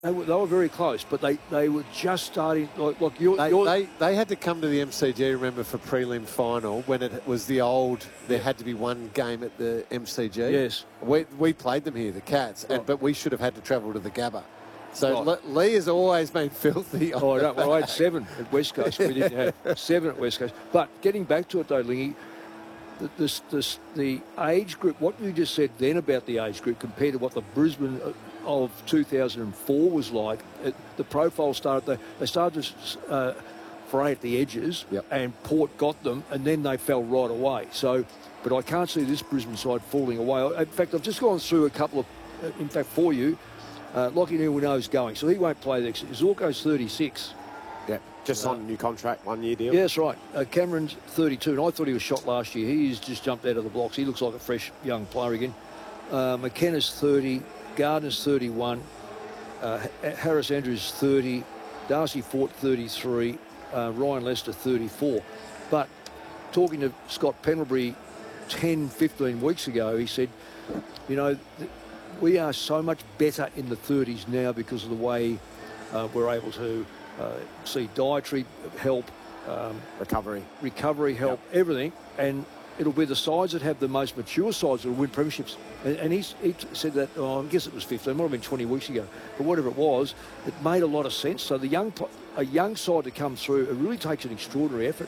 They were very close, but they were just starting. They had to come to the MCG, remember, for prelim final when it was the old. There had to be one game at the MCG. Yes, we played them here, the Cats, but we should have had to travel to the Gabba. So right. Lee has always been filthy. Oh, I had 7 at West Coast. We didn't have 7 at West Coast. But getting back to it though, Lingy, the age group, what you just said then about the age group compared to what the Brisbane of 2004 was like, the profile started, they started to fray at the edges, and Port got them, and then they fell right away. So, but I can't see this Brisbane side falling away. In fact, I've just gone through a couple of, in fact, for you, Lockie Niwino's going, so he won't play next. Zorko's 36. Yeah, just on a new contract, 1-year deal. Yeah, that's right. Cameron's 32, and I thought he was shot last year. He's just jumped out of the blocks. He looks like a fresh young player again. McKenna's 30. Gardner's 31, Harris Andrews 30, Darcy Fort 33, Ryan Lester 34. But talking to Scott Pendlebury 10, 15 weeks ago, he said, you know, we are so much better in the 30s now because of the way we're able to see dietary help, recovery help, everything, and it'll be the sides that have the most mature sides that will win premierships. And he said that, I guess it was 15, might have been 20 weeks ago, but whatever it was, it made a lot of sense. So a young side to come through, it really takes an extraordinary effort.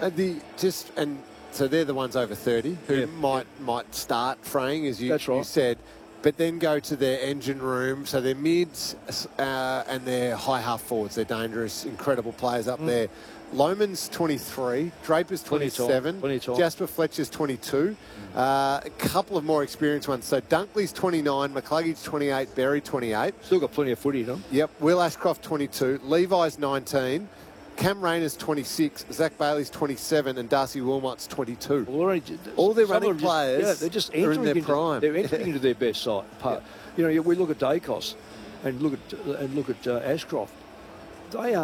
So they're the ones over 30 who might start fraying, as you said, but then go to their engine room. So they're mids and they're high half forwards. They're dangerous, incredible players up there. Loman's 23, Draper's 27, Jasper Fletcher's 22, a couple of more experienced ones. So Dunkley's 29, McCluggage 28, Berry 28. Still got plenty of footy, though. Yep, Will Ashcroft 22, Levi's 19, Cam Rayner's 26, Zach Bailey's 27, and Darcy Wilmot's 22. Well, all their running players they're just are in their prime. They're entering into their best side. You know, we look at Dacos and look at Ashcroft. They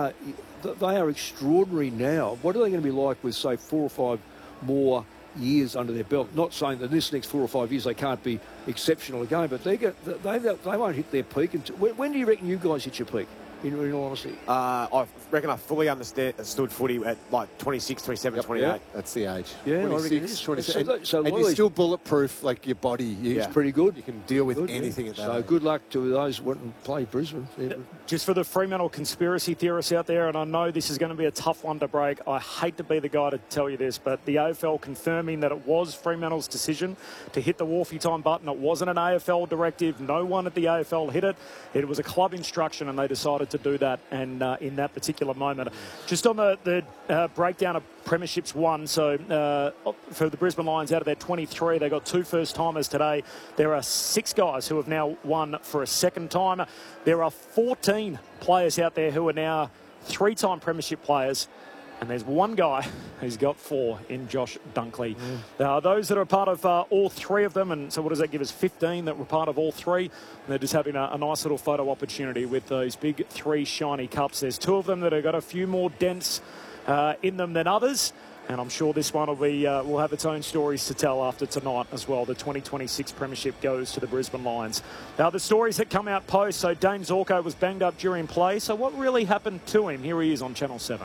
are extraordinary now. What are they going to be like with, say, 4 or 5 more years under their belt? Not saying that this next 4 or 5 years they can't be exceptional again, but they won't hit their peak. When do you reckon you guys hit your peak? In all honesty, I reckon I fully understood footy at like 26, 27, 28. Yeah, that's the age. Yeah, 26, 27. So and you're still bulletproof, like your body. It's pretty good. You can deal with anything at that So age. good luck to those who went and played Brisbane. Just for the Fremantle conspiracy theorists out there, and I know this is going to be a tough one to break, I hate to be the guy to tell you this, but the AFL confirming that it was Fremantle's decision to hit the Wharfie time button. It wasn't an AFL directive. No one at the AFL hit it. It was a club instruction, and they decided to do that. And in that particular moment, just on the breakdown of premierships won. So for the Brisbane Lions, out of their 23, they got 2 first-timers today. There are 6 guys who have now won for a second time. There are 14 players out there who are now 3-time premiership players. And there's one guy who's got 4 in Josh Dunkley. There are those that are part of all 3 of them. And so what does that give us? 15 that were part of all 3. And they're just having a nice little photo opportunity with those big 3 shiny cups. There's 2 of them that have got a few more dents in them than others. And I'm sure this one will have its own stories to tell after tonight as well. The 2026 Premiership goes to the Brisbane Lions. Now, the stories that come out post. So Dane Zorko was banged up during play. So what really happened to him? Here he is on Channel 7.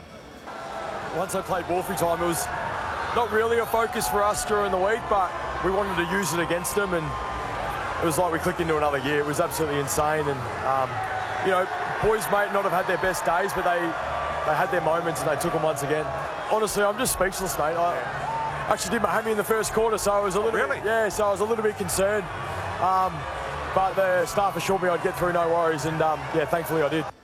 Once I played Wharfie time, it was not really a focus for us during the week, but we wanted to use it against them, and it was like we clicked into another gear. It was absolutely insane, and you know, boys may not have had their best days, but they had their moments and they took them once again. Honestly, I'm just speechless, mate. I actually did my hammy in the first quarter, so I was a little so I was a little bit concerned, but the staff assured me I'd get through, no worries, and thankfully I did.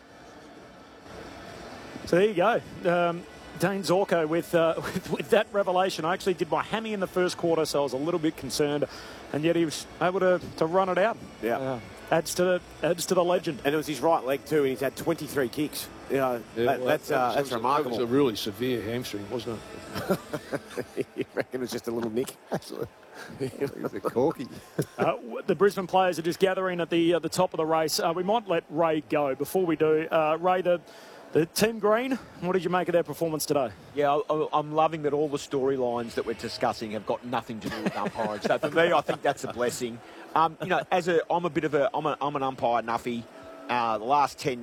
So there you go. Dane Zorko with that revelation. I actually did my hammy in the first quarter, so I was a little bit concerned, and yet he was able to run it out. Yeah, adds to the legend. And it was his right leg too, and he's had 23 kicks. You know, that's remarkable. That was a really severe hamstring, wasn't it? You reckon it was just a little nick? It was a corky. The Brisbane players are just gathering at the top of the race. We might let Ray go. Before we do, Ray, the Team Green, what did you make of their performance today? Yeah, I'm loving that all the storylines that we're discussing have got nothing to do with umpiring. So for me, I think that's a blessing. You know, I'm an umpire nuffy. the last 10